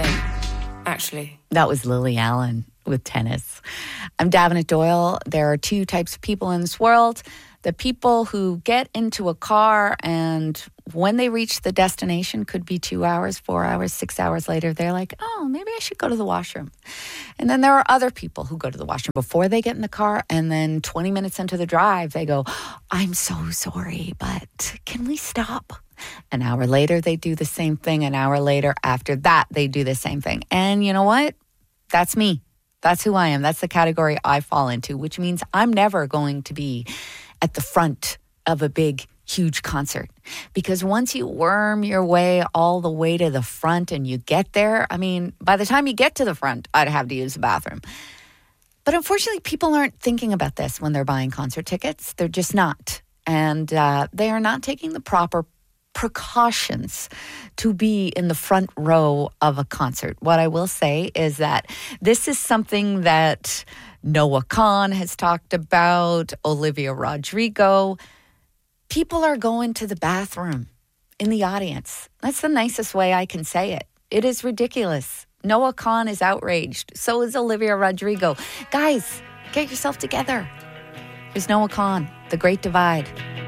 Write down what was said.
darling, actually. That was Lily Allen with Tennis. I'm Davenant Doyle. There are two types of people in this world. The people who get into a car and when they reach the destination, could be 2 hours, 4 hours, 6 hours later, they're like, oh, maybe I should go to the washroom. And then there are other people who go to the washroom before they get in the car, and then 20 minutes into the drive, they go, I'm so sorry, but can we stop? An hour later, they do the same thing. An hour later, after that, they do the same thing. And you know what? That's me. That's who I am. That's the category I fall into, which means I'm never going to be at the front of a big, huge concert. Because once you worm your way all the way to the front and you get there, I mean, by the time you get to the front, I'd have to use the bathroom. But unfortunately, people aren't thinking about this when they're buying concert tickets. They're just not. And they are not taking the proper precautions to be in the front row of a concert. What I will say is that this is something that Noah Kahan has talked about, Olivia Rodrigo. People are going to the bathroom in the audience. That's the nicest way I can say it. It is ridiculous. Noah Kahan is outraged. So is Olivia Rodrigo. Guys, get yourself together. Here's Noah Kahan, The Great Divide.